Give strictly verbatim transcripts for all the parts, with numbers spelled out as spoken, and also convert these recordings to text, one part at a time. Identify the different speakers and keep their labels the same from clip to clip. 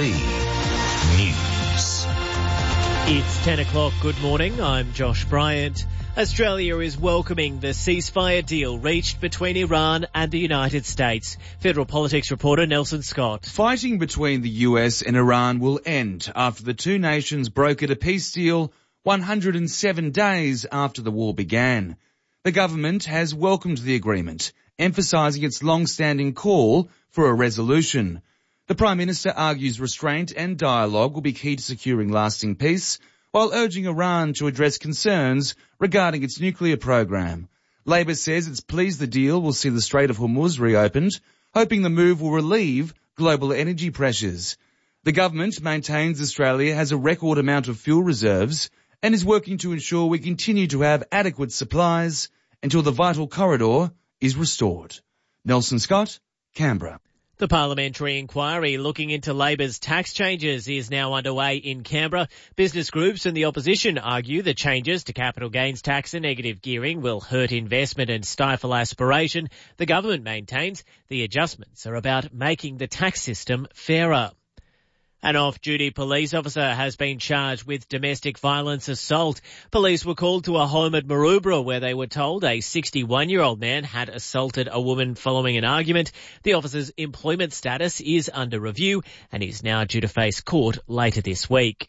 Speaker 1: B News.
Speaker 2: It's ten o'clock. Good morning. I'm Josh Bryant. Australia is welcoming the ceasefire deal reached between Iran and the United States. Federal Politics reporter Nelson Scott.
Speaker 3: Fighting between the U S and Iran will end after the two nations brokered a peace deal one hundred seven days after the war began. The government has welcomed the agreement, emphasising its long-standing call for a resolution. The Prime Minister argues restraint and dialogue will be key to securing lasting peace, while urging Iran to address concerns regarding its nuclear program. Labor says it's pleased the deal will see the Strait of Hormuz reopened, hoping the move will relieve global energy pressures. The government maintains Australia has a record amount of fuel reserves and is working to ensure we continue to have adequate supplies until the vital corridor is restored. Nelson Scott, Canberra.
Speaker 2: The parliamentary inquiry looking into Labor's tax changes is now underway in Canberra. Business groups and the opposition argue the changes to capital gains tax and negative gearing will hurt investment and stifle aspiration. The government maintains the adjustments are about making the tax system fairer. An off-duty police officer has been charged with domestic violence assault. Police were called to a home at Maroubra where they were told a sixty-one-year-old man had assaulted a woman following an argument. The officer's employment status is under review and is now due to face court later this week.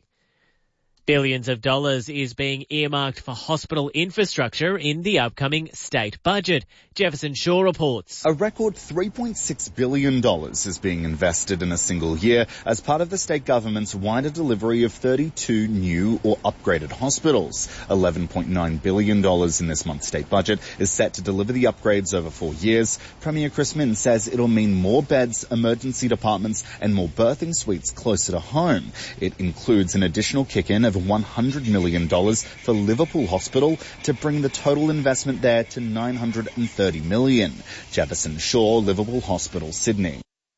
Speaker 2: Billions of dollars is being earmarked for hospital infrastructure in the upcoming state budget. Jefferson Shaw reports.
Speaker 4: A record three point six billion dollars is being invested in a single year as part of the state government's wider delivery of thirty-two new or upgraded hospitals. eleven point nine billion dollars in this month's state budget is set to deliver the upgrades over four years. Premier Chris Minns says it'll mean more beds, emergency departments and more birthing suites closer to home. It includes an additional kick-in of one hundred million dollars for Liverpool Hospital to bring the total investment there to nine hundred thirty million dollars. Jefferson Shaw, Liverpool Hospital, Sydney.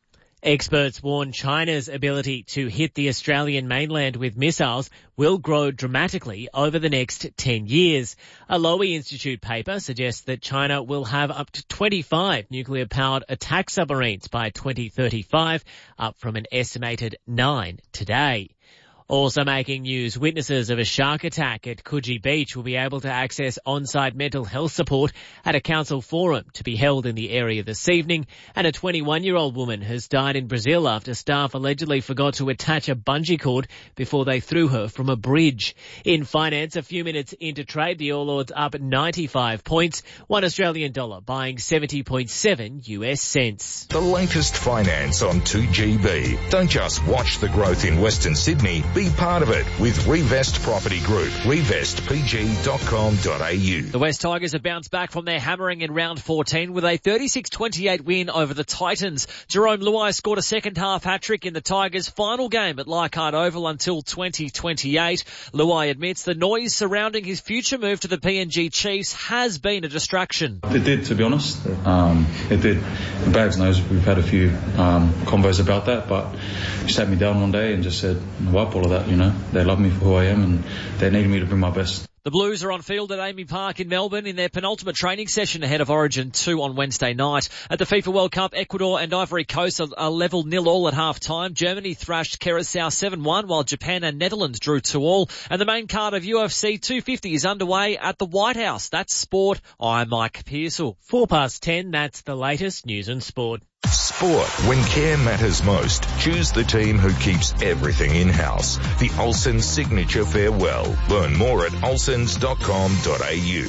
Speaker 2: Experts warn China's ability to hit the Australian mainland with missiles will grow dramatically over the next ten years. A Lowy Institute paper suggests that China will have up to twenty-five nuclear-powered attack submarines by twenty thirty-five, up from an estimated nine today. Also making news, witnesses of a shark attack at Coogee Beach will be able to access on-site mental health support at a council forum to be held in the area this evening. And a twenty-one-year-old woman has died in Brazil after staff allegedly forgot to attach a bungee cord before they threw her from a bridge. In finance, a few minutes into trade, the All Ords up ninety-five points, one Australian dollar buying seventy point seven U S cents.
Speaker 1: The latest finance on two G B. Don't just watch the growth in Western Sydney. Be part of it with Revest Property Group, revest p g dot com dot a u.
Speaker 2: The West Tigers have bounced back from their hammering in round fourteen with a thirty-six twenty-eight win over the Titans. Jerome Luai scored a second-half hat-trick in the Tigers' final game at Leichhardt Oval until twenty twenty-eight. Luai admits the noise surrounding his future move to the P N G Chiefs has been a distraction.
Speaker 5: It did, to be honest. Um, it did. Babs knows we've had a few um, combos about that, but he sat me down one day and just said, wipe all of that, you know. They love me for who I am and they need me to bring my best.
Speaker 2: The Blues are on field at Amy Park in Melbourne in their penultimate training session ahead of Origin two on Wednesday night. At the FIFA World Cup, Ecuador and Ivory Coast are, are level nil all at half-time. Germany thrashed Curacao seven one, while Japan and Netherlands drew two all. And the main card of U F C two fifty is underway at the White House. That's sport. I'm Mike Pearsall. Four past ten, that's the latest news and sport.
Speaker 1: Sport. When care matters most, choose the team who keeps everything in-house. The Olsen Signature Farewell. Learn more at olsens dot com dot a u.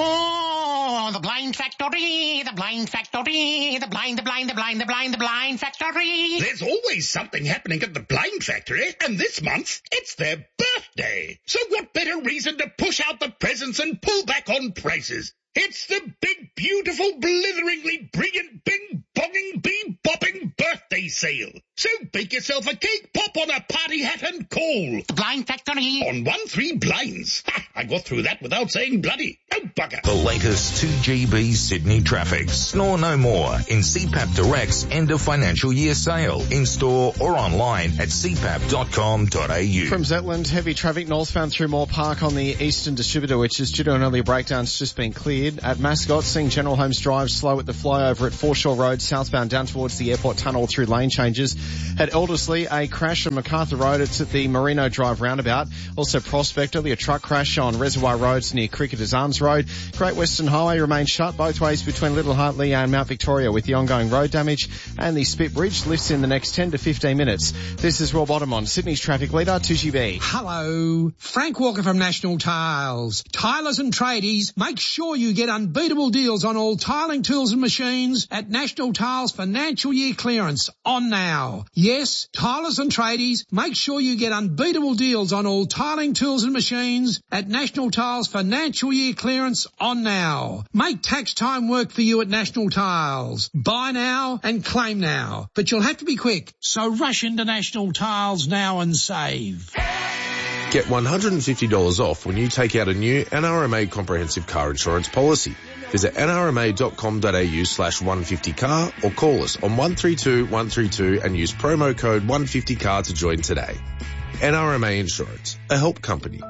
Speaker 6: Oh, the blind factory, the blind factory, the blind, the blind, the blind, the blind, the blind factory.
Speaker 7: There's always something happening at the blind factory, and this month, it's their birthday. So what better reason to push out the presents and pull back on prices? It's the big, beautiful, blitheringly brilliant, bing-bonging, bee-bopping birthday sale. So bake yourself a cake, pop on a party hat and call.
Speaker 6: The Blind Factory.
Speaker 7: On one three blinds. Ha, I got through that without saying bloody. Oh, bugger.
Speaker 1: The latest two G B Sydney traffic. Snore no more in C PAP Direct's end of financial year sale. In-store or online at c pap dot com dot a u.
Speaker 8: From Zetland, heavy traffic northbound through Moore Park on the Eastern Distributor, which is due to an early breakdown. It's just been cleared. cleared. At Mascot, seeing General Holmes Drive slow at the flyover at Foreshore Road, southbound down towards the airport tunnel through lane changes. At Elderslie, a crash on MacArthur Road. It's at the Merino Drive roundabout. Also Prospector, a truck crash on Reservoir Roads near Cricketers Arms Road. Great Western Highway remains shut both ways between Little Hartley and Mount Victoria with the ongoing road damage. And the Spit Bridge lifts in the next ten to fifteen minutes. This is Rob Ottomon, Sydney's traffic leader, two G B.
Speaker 9: Hello, Frank Walker from National Tiles. Tilers and tradies, make sure you get unbeatable deals on all tiling tools and machines at National Tiles financial year clearance on now. Yes, tilers and tradies, make sure you get unbeatable deals on all tiling tools and machines at National Tiles financial year clearance on now. Make tax time work for you at National Tiles. Buy now and claim now, but you'll have to be quick, so rush into National Tiles now and save.
Speaker 10: Get one hundred fifty dollars off when you take out a new N R M A comprehensive car insurance policy. Visit nrma.com.au slash 150car or call us on one three two one three two and use promo code one fifty car to join today. N R M A Insurance, a help company.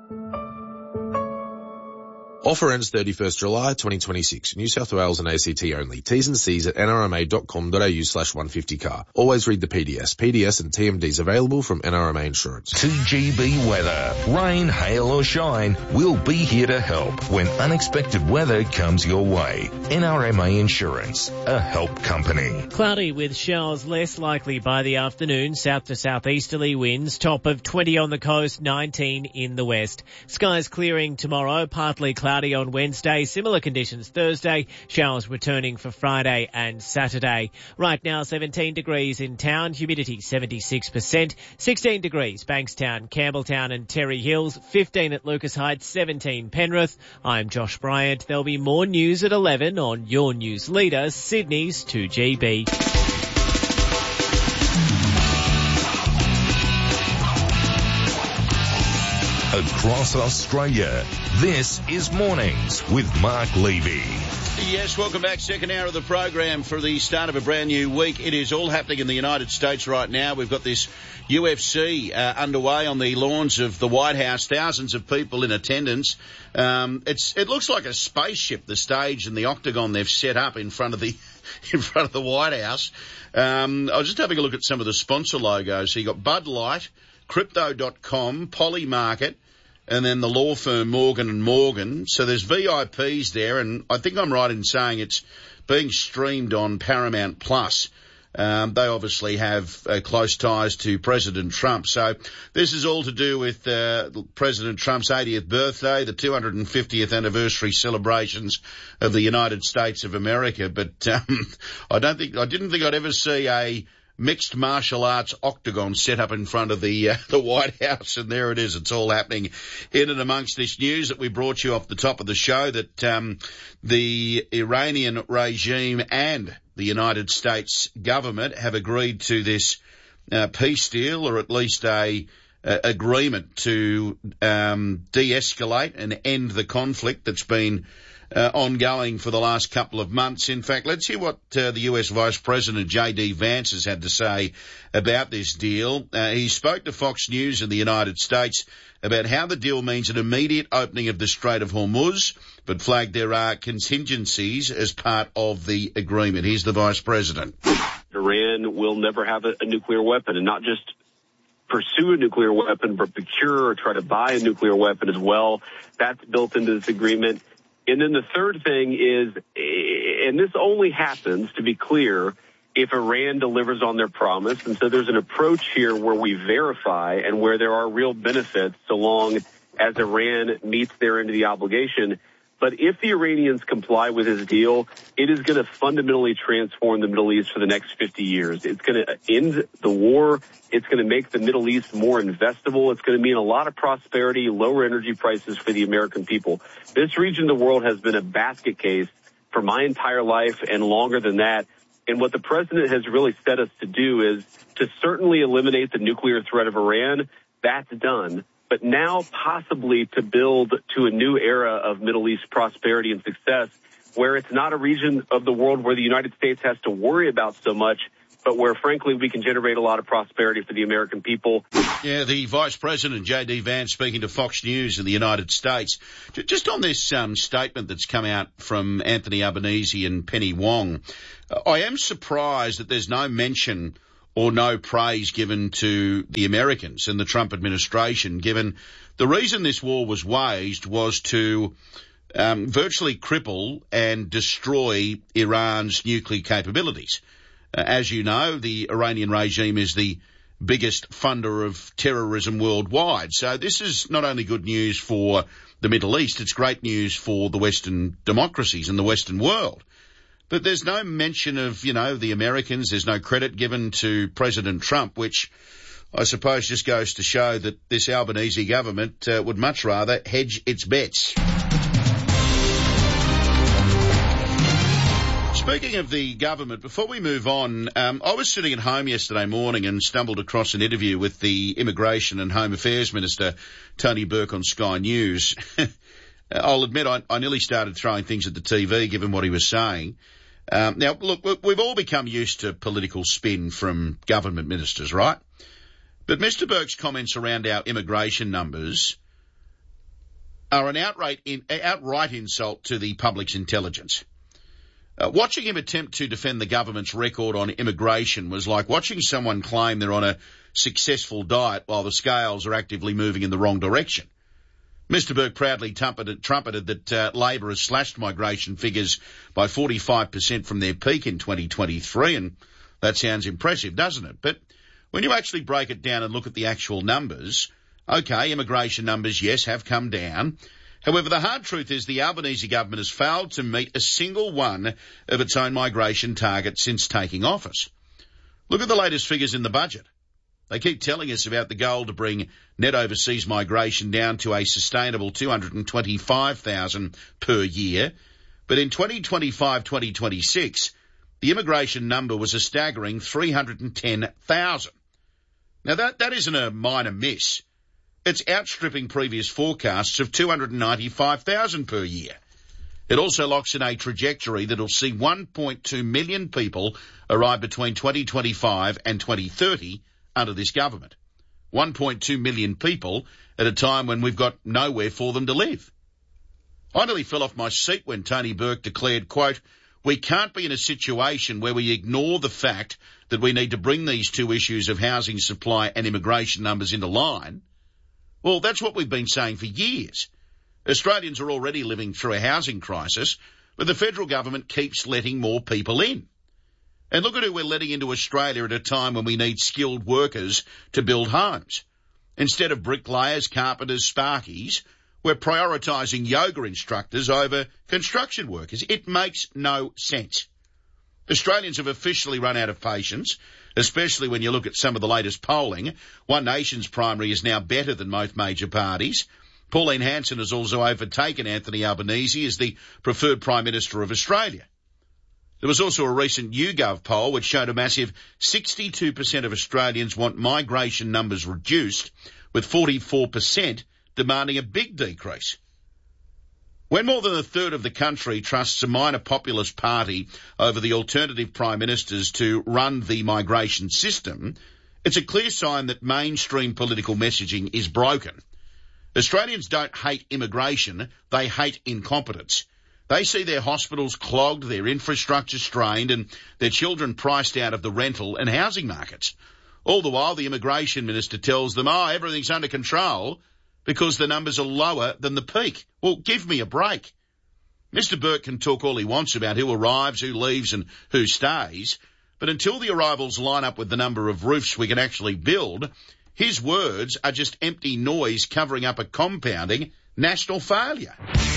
Speaker 10: Offer ends thirty-first July twenty twenty-six. New South Wales and A C T only. T's and C's at nrma.com.au slash 150car. Always read the P D S. P D S and T M Ds available from N R M A Insurance.
Speaker 1: two G B weather. Rain, hail or shine, we'll be here to help when unexpected weather comes your way. N R M A Insurance, a help company.
Speaker 2: Cloudy with showers less likely by the afternoon. South to southeasterly winds. Top of twenty on the coast, nineteen in the west. Skies clearing tomorrow. Partly cloudy on Wednesday. Similar conditions Thursday. Showers returning for Friday and Saturday. Right now, seventeen degrees in town. Humidity seventy-six percent. sixteen degrees Bankstown, Campbelltown and Terry Hills. fifteen at Lucas Heights. seventeen Penrith. I'm Josh Bryant. There'll be more news at eleven on your news leader, Sydney's two G B.
Speaker 1: Across Australia, this is Mornings with Mark Levy.
Speaker 11: Yes, welcome back. Second hour of the program for the start of a brand new week. It is all happening in the United States right now. We've got this U F C uh, underway on the lawns of the White House. Thousands of people in attendance. Um, it's it looks like a spaceship, the stage and the octagon they've set up in front of the in front of the White House. Um, I was just having a look at some of the sponsor logos. So you got Bud Light, Crypto dot com, Polymarket, and then the law firm Morgan and Morgan. So there's V I Ps there, and I think I'm right in saying it's being streamed on Paramount Plus. Um, they obviously have uh, close ties to President Trump. So this is all to do with uh, President Trump's eightieth birthday, the two hundred fiftieth anniversary celebrations of the United States of America. But um, I don't think I didn't think I'd ever see a mixed martial arts octagon set up in front of the uh, the White House, and there it is. It's all happening in and amongst this news that we brought you off the top of the show, that um, the Iranian regime and the United States government have agreed to this uh, peace deal, or at least a uh, agreement to um, de-escalate and end the conflict that's been Uh, ongoing for the last couple of months. In fact, let's hear what uh, the U S Vice President J D Vance has had to say about this deal. Uh, he spoke to Fox News in the United States about how the deal means an immediate opening of the Strait of Hormuz, but flagged there are contingencies as part of the agreement. Here's the Vice President.
Speaker 12: Iran will never have a, a nuclear weapon, and not just pursue a nuclear weapon, but procure or try to buy a nuclear weapon as well. That's built into this agreement. And then the third thing is, and this only happens, to be clear, if Iran delivers on their promise. And so there's an approach here where we verify and where there are real benefits so long as Iran meets their end of the obligation. But if the Iranians comply with this deal, it is going to fundamentally transform the Middle East for the next fifty years. It's going to end the war. It's going to make the Middle East more investable. It's going to mean a lot of prosperity, lower energy prices for the American people. This region of the world has been a basket case for my entire life and longer than that. And what the president has really set us to do is to certainly eliminate the nuclear threat of Iran. That's done. But now possibly to build to a new era of Middle East prosperity and success, where it's not a region of the world where the United States has to worry about so much but where, frankly, we can generate a lot of prosperity for the American people.
Speaker 11: Yeah, the Vice President, J D Vance, speaking to Fox News in the United States. Just on this um, statement that's come out from Anthony Albanese and Penny Wong, I am surprised that there's no mention or no praise given to the Americans and the Trump administration, given the reason this war was waged was to um, virtually cripple and destroy Iran's nuclear capabilities. Uh, as you know, the Iranian regime is the biggest funder of terrorism worldwide. So this is not only good news for the Middle East, it's great news for the Western democracies and the Western world. But there's no mention of, you know, the Americans. There's no credit given to President Trump, which I suppose just goes to show that this Albanese government uh, would much rather hedge its bets. Speaking of the government, before we move on, um, I was sitting at home yesterday morning and stumbled across an interview with the Immigration and Home Affairs Minister, Tony Burke, on Sky News. I'll admit I, I nearly started throwing things at the T V given what he was saying. Um, now, look, we've all become used to political spin from government ministers, right? But Mister Burke's comments around our immigration numbers are an outright, in, outright insult to the public's intelligence. Uh, watching him attempt to defend the government's record on immigration was like watching someone claim they're on a successful diet while the scales are actively moving in the wrong direction. Mister Burke proudly trumpeted, trumpeted that uh, Labor has slashed migration figures by forty-five percent from their peak in twenty twenty-three, and that sounds impressive, doesn't it? But when you actually break it down and look at the actual numbers, okay, immigration numbers, yes, have come down. However, the hard truth is the Albanese government has failed to meet a single one of its own migration targets since taking office. Look at the latest figures in the budget. They keep telling us about the goal to bring net overseas migration down to a sustainable two hundred twenty-five thousand per year. But in twenty twenty-five twenty twenty-six, the immigration number was a staggering three hundred ten thousand. Now, that, that isn't a minor miss. It's outstripping previous forecasts of two hundred ninety-five thousand per year. It also locks in a trajectory that will see one point two million people arrive between twenty twenty-five and twenty thirty under this government. one point two million people at a time when we've got nowhere for them to live. I nearly fell off my seat when Tony Burke declared, quote, "We can't be in a situation where we ignore the fact that we need to bring these two issues of housing supply and immigration numbers into line." Well, that's what we've been saying for years. Australians are already living through a housing crisis, but the federal government keeps letting more people in. And look at who we're letting into Australia at a time when we need skilled workers to build homes. Instead of bricklayers, carpenters, sparkies, we're prioritising yoga instructors over construction workers. It makes no sense. Australians have officially run out of patience, especially when you look at some of the latest polling. One Nation's primary is now better than most major parties. Pauline Hanson has also overtaken Anthony Albanese as the preferred Prime Minister of Australia. There was also a recent YouGov poll which showed a massive sixty-two percent of Australians want migration numbers reduced, with forty-four percent demanding a big decrease. When more than a third of the country trusts a minor populist party over the alternative prime ministers to run the migration system, it's a clear sign that mainstream political messaging is broken. Australians don't hate immigration, they hate incompetence. They see their hospitals clogged, their infrastructure strained, and their children priced out of the rental and housing markets. All the while, the immigration minister tells them, oh, everything's under control because the numbers are lower than the peak. Well, give me a break. Mister Burke can talk all he wants about who arrives, who leaves, and who stays, but until the arrivals line up with the number of roofs we can actually build, his words are just empty noise covering up a compounding national failure.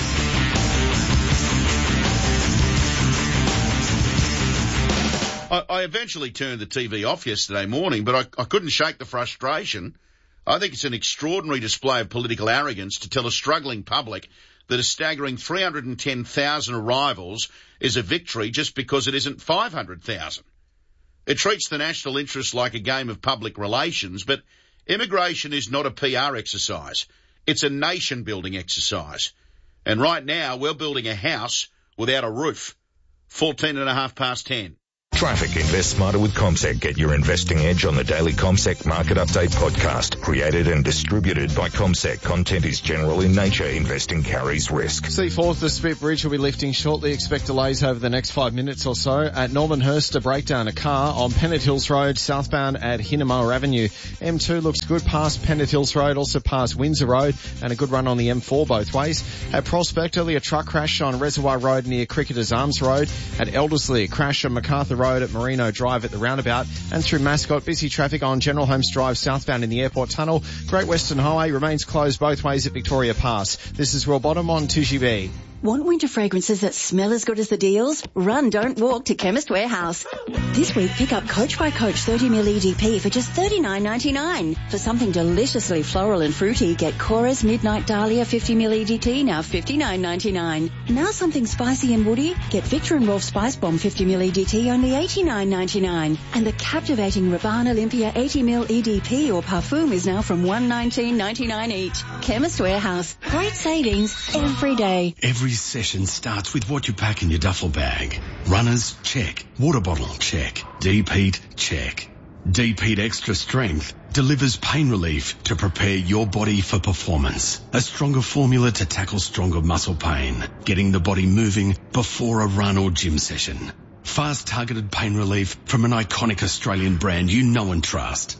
Speaker 11: I, I eventually turned the T V off yesterday morning, but I, I couldn't shake the frustration. I think it's an extraordinary display of political arrogance to tell a struggling public that a staggering three hundred ten thousand arrivals is a victory just because it isn't five hundred thousand. It treats the national interest like a game of public relations, but immigration is not a P R exercise. It's a nation-building exercise. And right now, we're building a house without a roof. fourteen and a half past ten.
Speaker 1: Traffic. Invest smarter with CommSec. Get your investing edge on the daily CommSec Market Update podcast. Created and distributed by CommSec. Content is general in nature. Investing carries risk.
Speaker 8: C four, the Spit Bridge will be lifting shortly. Expect delays over the next five minutes or so. At Normanhurst, a breakdown, a car on Pennant Hills Road, southbound at Hinnamoa Avenue. M two looks good past Pennant Hills Road, also past Windsor Road, and a good run on the M four both ways. At Prospect, early a truck crash on Reservoir Road near Cricketers Arms Road. At Elderslie, a crash on MacArthur Road at Merino Drive at the roundabout, and through Mascot, busy traffic on General Holmes Drive southbound in the Airport Tunnel. Great Western Highway remains closed both ways at Victoria Pass. This is Royal Bottom on two G B.
Speaker 13: Want winter fragrances that smell as good as the deals? Run, don't walk to Chemist Warehouse. This week, pick up Coach by Coach thirty milliliter E D P for just thirty-nine ninety-nine. For something deliciously floral and fruity, get Cora's Midnight Dahlia fifty milliliter E D T, now fifty-nine ninety-nine. Now something spicy and woody, get Victor and Rolf Spice Bomb fifty milliliter E D T, only eighty-nine ninety-nine. And the captivating Rabanne Olympia eighty milliliter E D P or Parfum is now from one nineteen ninety-nine each. Chemist Warehouse. Great savings every day.
Speaker 14: Every session starts with what you pack in your duffel bag. Runners, check. Water bottle, check. D-Peat, check. D-Peat Extra Strength delivers pain relief to prepare your body for performance. A stronger formula to tackle stronger muscle pain, getting the body moving before a run or gym session. Fast targeted pain relief from an iconic Australian brand you know and trust.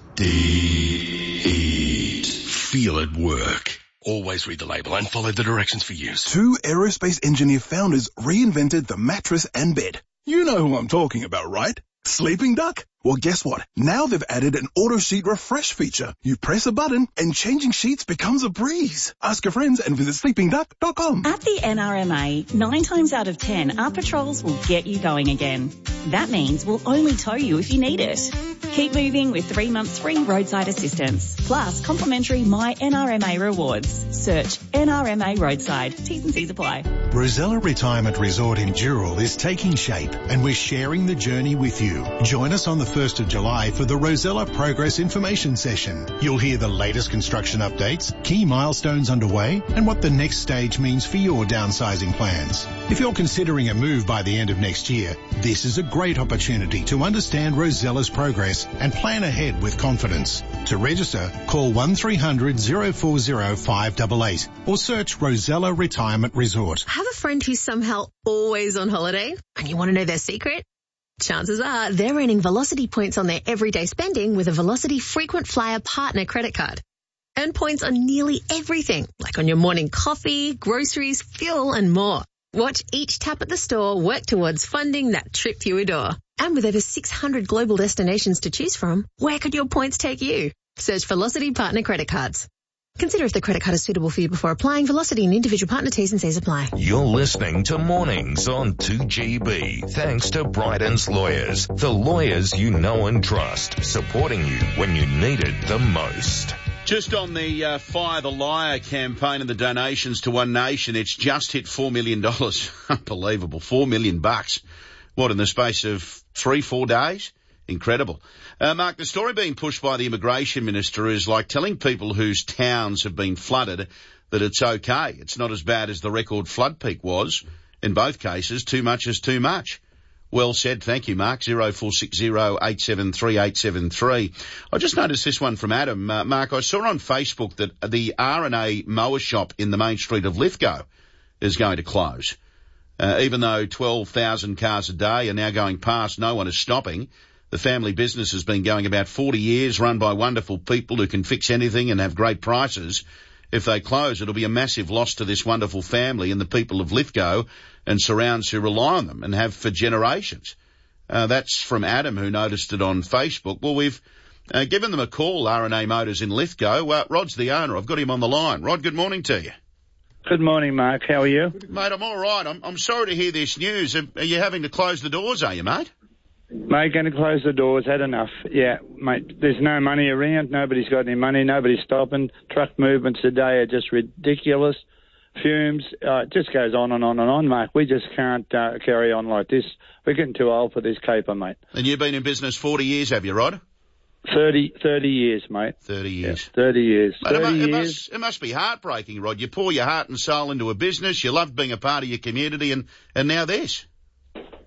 Speaker 14: D-Peat. Feel it work. Always read the label and follow the directions for use.
Speaker 15: Two aerospace engineer founders reinvented the mattress and bed. You know who I'm talking about, right? Sleeping Duck? Well, guess what? Now they've added an auto sheet refresh feature. You press a button and changing sheets becomes a breeze. Ask your friends and visit sleeping duck dot com.
Speaker 16: At the N R M A, nine times out of ten, our patrols will get you going again. That means we'll only tow you if you need it. Keep moving with three months free roadside assistance, plus complimentary My N R M A rewards. Search N R M A Roadside. T's and C's apply.
Speaker 17: Rosella Retirement Resort in Dural is taking shape, and we're sharing the journey with you. Join us on the first of July for the Rosella Progress Information Session. You'll hear the latest construction updates, key milestones underway, and what the next stage means for your downsizing plans. If you're considering a move by the end of next year, this is a great opportunity to understand Rosella's progress and plan ahead with confidence. To register, call one three hundred oh four oh five eight eight or search Rosella Retirement Resort.
Speaker 18: Have a friend who's somehow always on holiday and you want to know their secret? Chances are they're earning Velocity points on their everyday spending with a Velocity Frequent Flyer Partner credit card. Earn points on nearly everything, like on your morning coffee, groceries, fuel, and more. Watch each tap at the store work towards funding that trip you adore. And with over six hundred global destinations to choose from, where could your points take you? Search Velocity Partner Credit Cards. Consider if the credit card is suitable for you before applying. Velocity and individual partner T's and C's apply.
Speaker 1: You're listening to Mornings on two G B. Thanks to Bryden's Lawyers, the lawyers you know and trust, supporting you when you need it the most.
Speaker 11: Just on the uh, Fire the Liar campaign and the donations to One Nation, it's just hit four million dollars. Unbelievable. Four million bucks. What, in the space of three, four days? Incredible. Uh, Mark, the story being pushed by the Immigration Minister is like telling people whose towns have been flooded that it's okay. It's not as bad as the record flood peak was. In both cases, too much is too much. Well said. Thank you, Mark. zero four six zero eight seven three eight seven three. I just noticed this one from Adam. Uh, Mark, I saw on Facebook that the R and A mower shop in the main street of Lithgow is going to close. Uh, even though twelve thousand cars a day are now going past, no one is stopping. The family business has been going about forty years, run by wonderful people who can fix anything and have great prices. If they close, it'll be a massive loss to this wonderful family and the people of Lithgow and surrounds who rely on them and have for generations. Uh, that's from Adam, who noticed it on Facebook. Well, we've uh, given them a call, R and A Motors in Lithgow. Uh, Rod's the owner. I've got him on the line. Rod, good morning to you.
Speaker 19: Good morning, Mark. How are you?
Speaker 11: Mate, I'm all right. I'm, I'm sorry to hear this news. Are, are you having to close the doors, are you, mate?
Speaker 19: Mate, going to close the doors. Had enough. Yeah, mate, there's no money around. Nobody's got any money. Nobody's stopping. Truck movements today are just ridiculous. Fumes. Uh, it just goes on and on and on, Mark. We just can't uh, carry on like this. We're getting too old for this caper, mate.
Speaker 11: And you've been in business forty years, have you, Rod?
Speaker 19: Thirty, thirty years, mate.
Speaker 11: Thirty years.
Speaker 19: Yeah, thirty years.
Speaker 11: Mate,
Speaker 19: thirty
Speaker 11: it, mu-
Speaker 19: years.
Speaker 11: it, must, it must be heartbreaking, Rod. You pour your heart and soul into a business. You loved being a part of your community, and, and now this.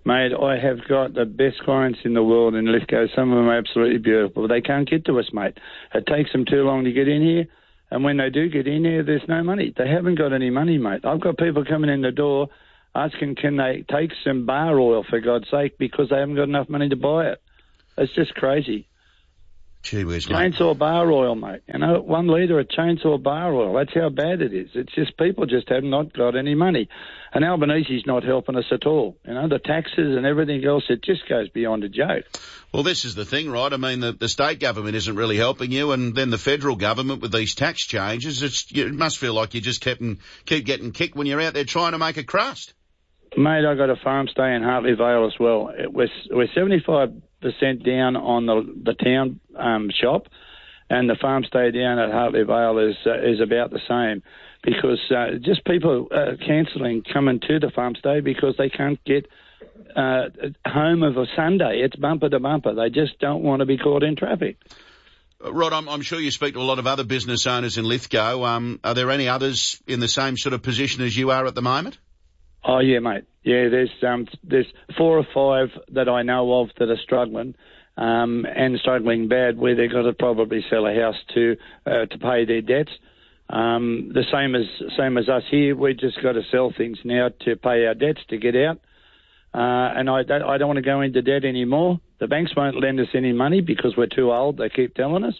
Speaker 19: Mate, I have got the best clients in the world in Lithgow. Some of them are absolutely beautiful, but they can't get to us, mate. It takes them too long to get in here, and when they do get in here, there's no money. They haven't got any money, mate. I've got people coming in the door asking, can they take some bar oil, for God's sake, because they haven't got enough money to buy it. It's just crazy.
Speaker 11: Gee whiz, mate.
Speaker 19: Chainsaw bar oil, mate. You know, one litre of chainsaw bar oil. That's how bad it is. It's just people just have not got any money. And Albanese's not helping us at all. You know, the taxes and everything else, it just goes beyond a joke.
Speaker 11: Well, this is the thing, right? I mean, the, the state government isn't really helping you, and then the federal government with these tax changes, it's, it must feel like you just kept and keep getting kicked when you're out there trying to make a crust.
Speaker 19: Mate, I got a farm stay in Hartley Vale as well. It was, we're seventy-five percent down on the the town um, shop, and the farm stay down at Hartley Vale is uh, is about the same, because uh, just people uh, cancelling coming to the farm stay because they can't get uh, home of a Sunday. It's bumper to bumper. They just don't want to be caught in traffic.
Speaker 11: Rod, I'm, I'm sure you speak to a lot of other business owners in Lithgow. Um, are there any others in the same sort of position as you are at the moment?
Speaker 19: Oh yeah, mate. Yeah, there's um, there's four or five that I know of that are struggling, um, and struggling bad, where they've got to probably sell a house to uh, to pay their debts. Um, the same as same as us here, we just got to sell things now to pay our debts to get out. Uh, and I don't, I don't want to go into debt anymore. The banks won't lend us any money because we're too old. They keep telling us.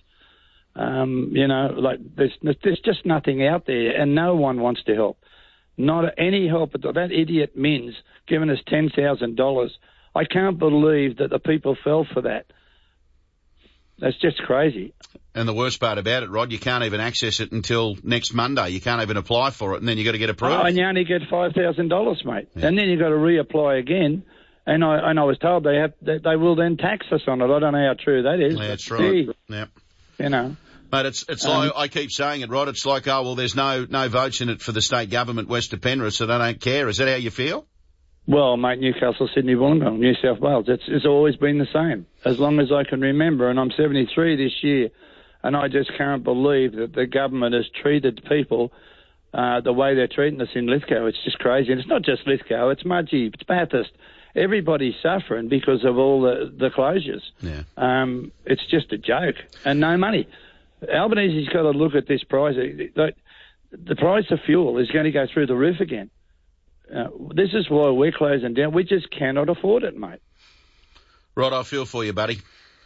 Speaker 19: Um, you know, like there's there's just nothing out there, and no one wants to help. Not any help at all. That idiot Minns giving us ten thousand dollars. I can't believe that the people fell for that. That's just crazy.
Speaker 11: And the worst part about it, Rod, you can't even access it until next Monday. You can't even apply for it, and then you've got to get approved.
Speaker 19: Oh, and you only get five thousand dollars, mate. Yeah. And then you've got to reapply again. And I and I was told they have they, they will then tax us on it. I don't know how true that is.
Speaker 11: Yeah, that's right.
Speaker 19: Yeah. You know.
Speaker 11: Mate, it's it's
Speaker 19: Um,
Speaker 11: like, I keep saying it, Rod, it's like, oh, well, there's no no votes in it for the state government west of Penrith, so they don't care. Is that how you feel?
Speaker 19: Well, mate, Newcastle, Sydney, Wollongong, New South Wales, it's, it's always been the same, as long as I can remember, and I'm seventy-three this year, and I just can't believe that the government has treated people uh, the way they're treating us in Lithgow. It's just crazy. And it's not just Lithgow, it's Mudgee, it's Bathurst. Everybody's suffering because of all the, the closures.
Speaker 11: Yeah.
Speaker 19: Um, it's just a joke, and no money. Albanese's got to look at this price. The, the price of fuel is going to go through the roof again. Uh, this is why we're closing down. We just cannot afford it, mate.
Speaker 11: Rod, I feel for you, buddy.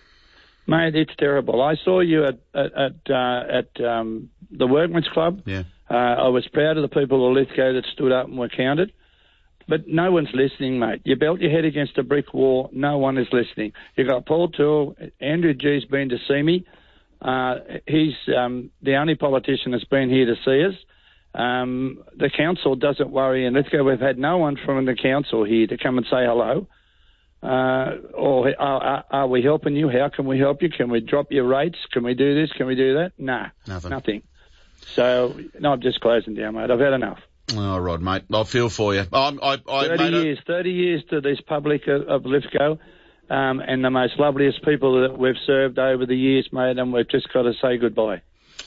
Speaker 19: Mate, it's terrible. I saw you at at at, uh, at um, the Workmen's Club.
Speaker 11: Yeah.
Speaker 19: Uh, I was proud of the people of Lithgow that stood up and were counted. But no one's listening, mate. You belt your head against a brick wall. No one is listening. You got Paul Toole. Andrew G's been to see me. Uh, he's um, the only politician that's been here to see us. Um, the council doesn't worry in Lithgow. We've had no one from the council here to come and say hello. Uh, or are, are we helping you? How can we help you? Can we drop your rates? Can we do this? Can we do that? Nah,
Speaker 11: nothing.
Speaker 19: Nothing. So, no, I'm just closing down, mate. I've had enough.
Speaker 11: Oh, Rod, mate, I feel for you. I'm, I, I,
Speaker 19: thirty
Speaker 11: mate,
Speaker 19: years, thirty years to this public of, of Lithgow. Um, and the most loveliest people that we've served over the years, mate, and we've just got to say goodbye.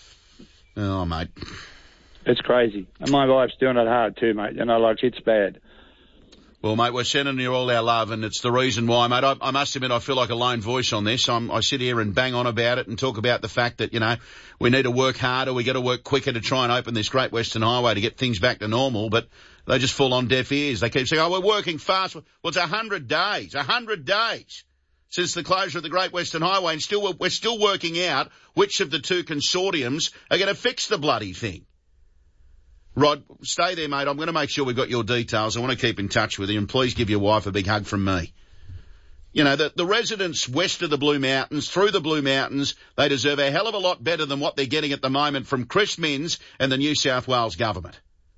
Speaker 11: Oh, mate.
Speaker 19: It's crazy. And my wife's doing it hard too, mate. You know, like, it's bad.
Speaker 11: Well, mate, we're sending you all our love, and it's the reason why, mate. I, I must admit, I feel like a lone voice on this. I'm, I sit here and bang on about it and talk about the fact that, you know, we need to work harder, we got to work quicker to try and open this Great Western Highway to get things back to normal, but they just fall on deaf ears. They keep saying, oh, we're working fast. Well, it's a hundred days, a hundred days since the closure of the Great Western Highway, and still we're still working out which of the two consortiums are going to fix the bloody thing. Rod, stay there, mate. I'm going to make sure we've got your details. I want to keep in touch with you, and please give your wife a big hug from me. You know, the, the residents west of the Blue Mountains, through the Blue Mountains, they deserve a hell of a lot better than what they're getting at the moment from Chris Minns and the New South Wales government.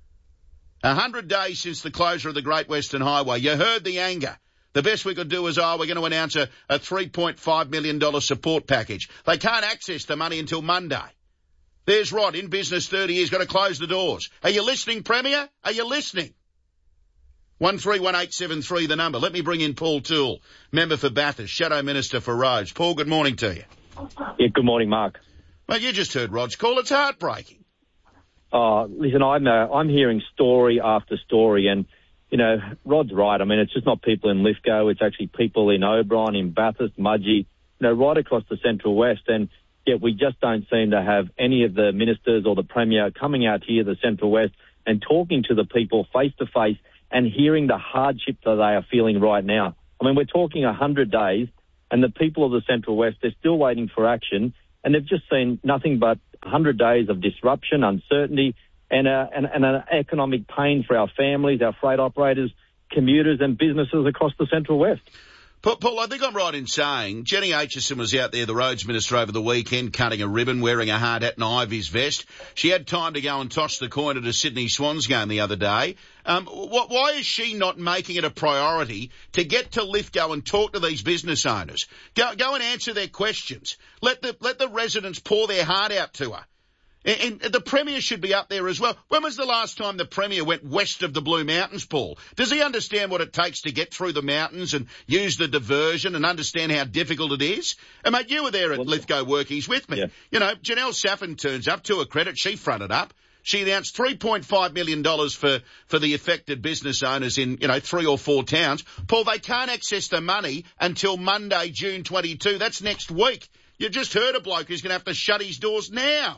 Speaker 11: A hundred days since the closure of the Great Western Highway. You heard the anger. The best we could do is, oh, we're going to announce a, a three point five million dollars support package. They can't access the money until Monday. There's Rod, in business thirty years, got to close the doors. Are you listening, Premier? Are you listening? one three one eight seven three, the number. Let me bring in Paul Toole, member for Bathurst, Shadow Minister for Roads. Paul, good morning to you.
Speaker 20: Yeah, good morning, Mark.
Speaker 11: Mate, you just heard Rod's call. It's heartbreaking.
Speaker 20: Oh, listen, I'm uh, I'm hearing story after story, and you know, Rod's right. I mean, it's just not people in Lithgow. It's actually people in Oberon, in Bathurst, Mudgee, you know, right across the Central West. And yet we just don't seem to have any of the ministers or the Premier coming out here, the Central West, and talking to the people face to face and hearing the hardship that they are feeling right now. I mean, we're talking one hundred days, and the people of the Central West, they're still waiting for action, and they've just seen nothing but one hundred days of disruption, uncertainty, and, a, and, and an economic pain for our families, our freight operators, commuters and businesses across the Central West.
Speaker 11: Paul, I think I'm right in saying Jenny Aitchison was out there, the roads minister, over the weekend, cutting a ribbon, wearing a hard hat and Ivy's vest. She had time to go and toss the coin at a Sydney Swans game the other day. Um, wh- why is she not making it a priority to get to Lithgow and talk to these business owners? Go, go and answer their questions. Let the let the residents pour their heart out to her. And, and the Premier should be up there as well. When was the last time the Premier went west of the Blue Mountains, Paul? Does he understand what it takes to get through the mountains and use the diversion and understand how difficult it is? And, mate, you were there at well, Lithgow Workies with me. Yeah. You know, Janelle Saffin turns up. To her credit, she fronted up. She announced three point five million dollars for, for the affected business owners in, you know, three or four towns. Paul, they can't access the money until Monday, June twenty-second. That's next week. You just heard a bloke who's going to have to shut his doors now.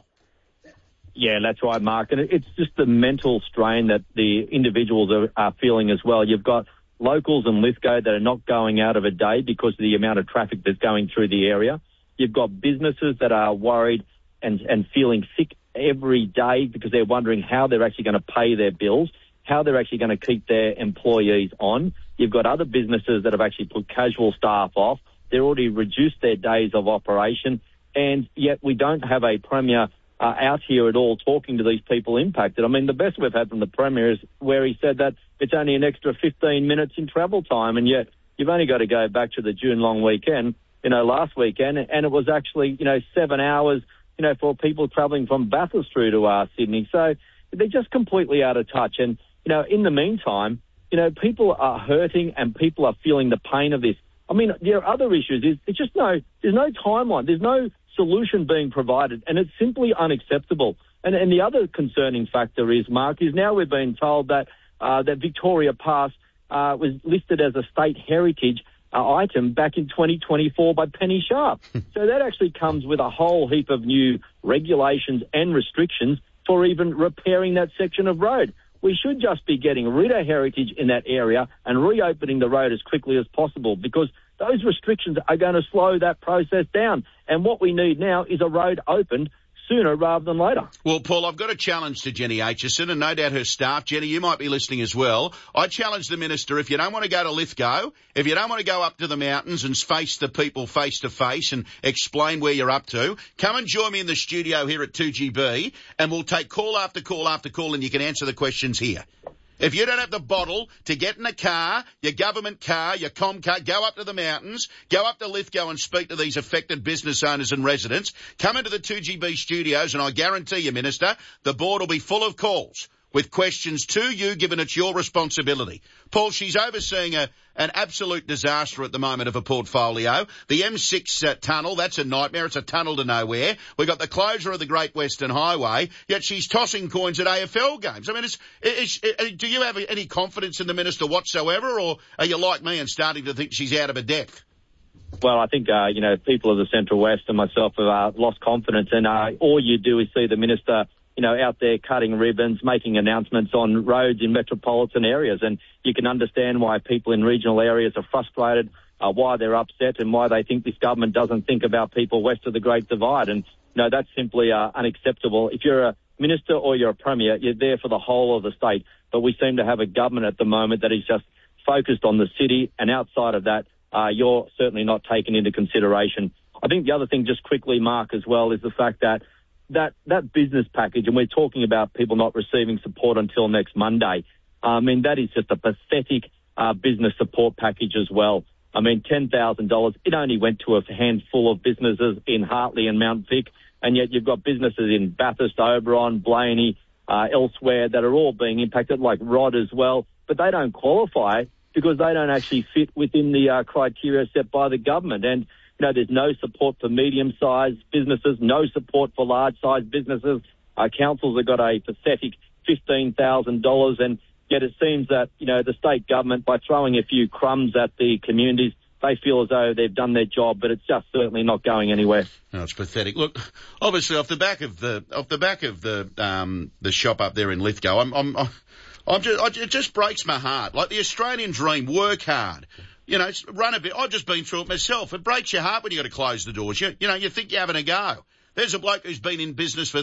Speaker 20: Yeah, that's right, Mark. And it's just the mental strain that the individuals are, are feeling as well. You've got locals in Lithgow that are not going out of a day because of the amount of traffic that's going through the area. You've got businesses that are worried and, and feeling sick every day because they're wondering how they're actually going to pay their bills, how they're actually going to keep their employees on. You've got other businesses that have actually put casual staff off. They're already reduced their days of operation, and yet we don't have a Premier Uh, out here at all talking to these people impacted. I mean, the best we've had from the Premier is where he said that it's only an extra fifteen minutes in travel time, and yet you've only got to go back to the June long weekend, you know, last weekend, and it was actually, you know, seven hours, you know, for people travelling from Bathurst through to uh, Sydney. So they're just completely out of touch. And, you know, in the meantime, you know, people are hurting and people are feeling the pain of this. I mean, there are other issues. There's, it's just no, there's no timeline. There's no solution being provided, and it's simply unacceptable. And, and the other concerning factor is, Mark, is now we've been told that uh, that Victoria Pass uh, was listed as a state heritage uh, item back in twenty twenty-four by Penny Sharp. So that actually comes with a whole heap of new regulations and restrictions for even repairing that section of road. We should just be getting rid of heritage in that area and reopening the road as quickly as possible, because those restrictions are going to slow that process down. And what we need now is a road opened sooner rather than later.
Speaker 11: Well, Paul, I've got a challenge to Jenny Aitchison and no doubt her staff. Jenny, you might be listening as well. I challenge the Minister, if you don't want to go to Lithgow, if you don't want to go up to the mountains and face the people face to face and explain where you're up to, come and join me in the studio here at two G B and we'll take call after call after call and you can answer the questions here. If you don't have the bottle to get in a car, your government car, your com car, go up to the mountains, go up to Lithgow and speak to these affected business owners and residents, come into the two G B studios and I guarantee you, Minister, the board will be full of calls with questions to you, given it's your responsibility. Paul, she's overseeing a, an absolute disaster at the moment of a portfolio. The M six uh, tunnel, that's a nightmare. It's a tunnel to nowhere. We've got the closure of the Great Western Highway, yet she's tossing coins at A F L games. I mean, it's, it's, it, do you have any confidence in the Minister whatsoever, or are you like me and starting to think she's out of her depth?
Speaker 20: Well, I think, uh, you know, people of the Central West and myself have uh, lost confidence, and uh, all you do is see the Minister, you know, out there cutting ribbons, making announcements on roads in metropolitan areas. And you can understand why people in regional areas are frustrated, uh, why they're upset and why they think this government doesn't think about people west of the Great Divide. And, you know, that's simply uh, unacceptable. If you're a minister or you're a premier, you're there for the whole of the state. But we seem to have a government at the moment that is just focused on the city, and outside of that, uh, you're certainly not taken into consideration. I think the other thing, just quickly, Mark, as well, is the fact that that that business package, and we're talking about people not receiving support until next Monday, I mean, that is just a pathetic uh, business support package as well. I mean, ten thousand dollars, it only went to a handful of businesses in Hartley and Mount Vic, and yet you've got businesses in Bathurst, Oberon, Blaney, uh, elsewhere that are all being impacted, like Rod as well, but they don't qualify because they don't actually fit within the uh, criteria set by the government. And you know, there's no support for medium-sized businesses, no support for large-sized businesses. Uh, councils have got a pathetic fifteen thousand dollars, and Yet it seems that, you know, the state government, by throwing a few crumbs at the communities, they feel as though they've done their job, but it's just certainly not going anywhere.
Speaker 11: No, it's pathetic. Look, obviously off the back of the off the back of the um the shop up there in Lithgow, I'm I'm I'm just I, it just breaks my heart. Like the Australian dream, work hard. You know, run a bit. I've just been through it myself. It breaks your heart when you got to close the doors. You, you know, you think you're having a go. There's a bloke who's been in business for